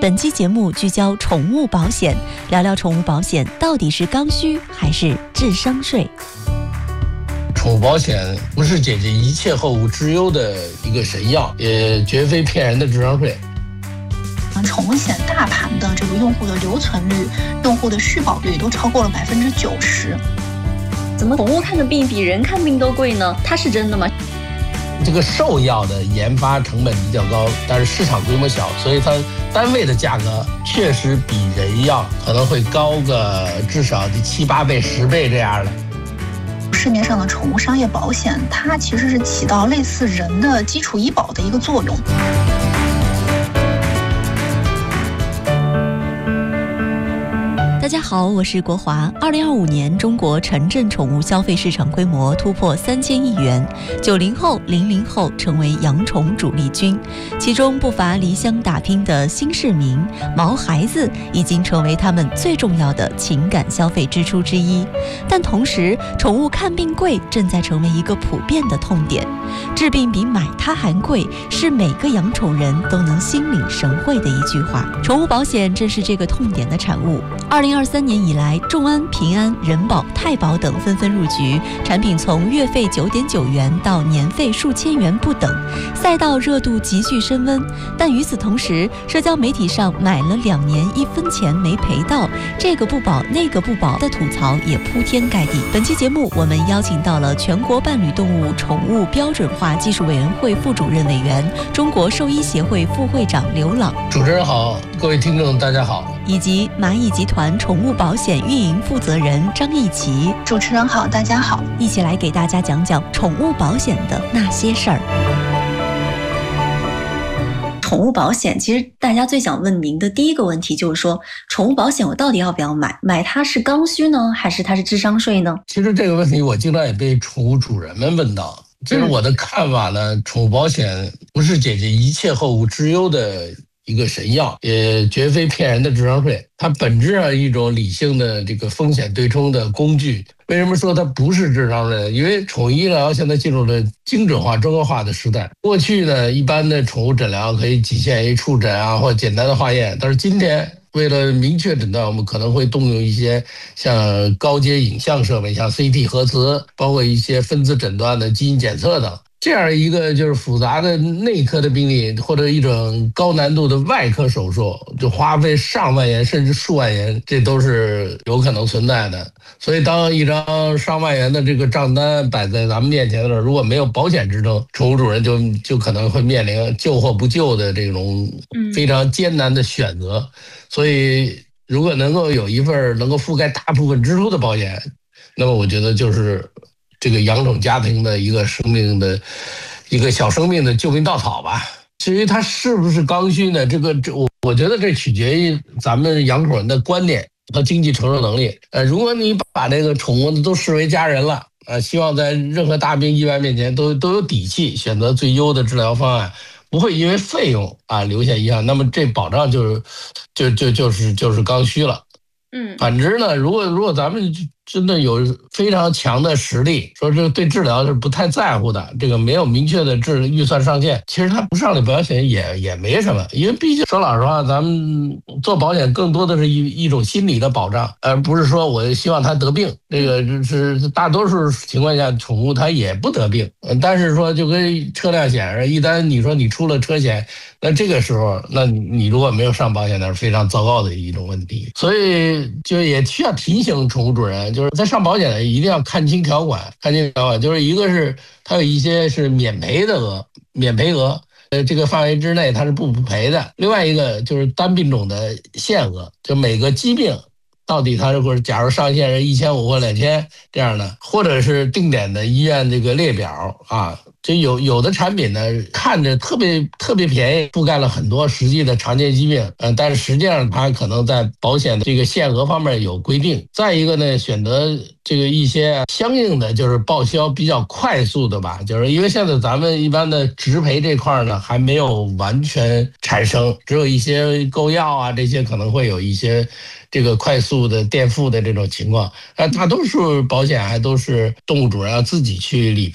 本期节目聚焦宠物保险，聊聊宠物保险到底是刚需还是智商税。 宠物保险不是解决一切后顾之忧的一个神药，也绝非骗人的智商税。 宠物险大盘的这个用户的留存率、用户的续保率都超过了90%。 怎么宠物看的病比人看病都贵呢？它是真的吗？ 这个兽药的研发成本比较高，但是市场规模小，所以它单位的价格确实比人药可能会高个至少7、8倍、10倍这样的。 市面上的宠物商业保险，它其实是起到类似人的基础医保的一个作用。 大家好，我是国华。2025年，中国城镇宠物消费市场规模突破3000亿元，90后、00后成为养宠主力军，其中不乏离乡打拼的新市民，毛孩子已经成为他们最重要的情感消费支出之一。但同时，宠物看病贵正在成为一个普遍的痛点，治病比买它还贵，是每个养宠人都能心领神会的一句话。宠物保险正是这个痛点的产物。2023年以来，众安、平安、人保、太保等纷纷入局，产品从月费9.9元到年费数千元不等，赛道热度急剧升温。但与此同时，社交媒体上买了2年1分钱没赔到，这个不保那个不保的吐槽也铺天盖地。本期节目，我们邀请到了全国伴侣动物宠物标准化技术委员会副主任委员、中国兽医协会副会长刘朗。 主持人好，各位听众大家好。 以及蚂蚁集团宠物保险运营负责人张艺琪。 主持人好，大家好， 一起来给大家讲讲宠物保险的那些事儿。 宠物保险其实大家最想问您的第一个问题就是说，宠物保险我到底要不要买？买它是刚需呢，还是它是智商税呢？ 其实这个问题我经常也被宠物主人们问到。其实我的看法呢，宠物保险不是解决一切后顾之忧的一个神药，也绝非骗人的智商税。它本质上一种理性的这个风险对冲的工具。为什么说它不是智商税？因为宠物医疗现在进入了精准化、专科化的时代。过去呢，一般的宠物诊疗可以仅限于触诊啊，或简单的化验，但是今天为了明确诊断，我们可能会动用一些像高阶影像设备，像 CT 核磁，包括一些分子诊断的基因检测等。这样一个就是复杂的内科的病例，或者一种高难度的外科手术，就花费上万元甚至数万元，这都是有可能存在的。所以当一张上万元的这个账单摆在咱们面前的时候，如果没有保险支撑，宠物主人就可能会面临救或不救的这种非常艰难的选择。所以如果能够有一份能够覆盖大部分支出的保险，那么我觉得就是这个养宠家庭的一个生命的一个小生命的救命稻草吧。至于它是不是刚需呢？我觉得这取决于咱们养宠人的观念和经济承受能力。如果你把这个宠物都视为家人了，希望在任何大病意外面前都有底气，选择最优的治疗方案，不会因为费用留下遗憾，那么这保障就是刚需了。反之呢，如果咱们真的有非常强的实力，说这对治疗是不太在乎的，这个没有明确的预算上限，其实它不上的保险也没什么。因为毕竟说老实话，咱们做保险更多的是一种心理的保障，而不是说我希望它得病。这个是大多数情况下宠物它也不得病，但是说就跟车辆险似的，一旦你说你出了车险，那这个时候那你如果没有上保险，那是非常糟糕的一种问题。所以就也需要提醒宠物主人，就是在上保险的一定要看清条款，就是一个是它有一些是免赔额，这个范围之内它是不赔的。另外一个就是单病种的限额，就每个疾病到底它是假如上限是1500或2000这样的，或者是定点的医院这个列表啊。就有的产品呢，看着特别便宜，覆盖了很多实际的常见疾病，但是实际上它可能在保险的这个限额方面有规定。再一个呢，选择这个一些相应的就是报销比较快速的吧，就是因为现在咱们一般的植赔这块呢还没有完全产生，只有一些购药啊这些可能会有一些这个快速的垫付的这种情况，大多数保险还都是动物主人要自己去理赔。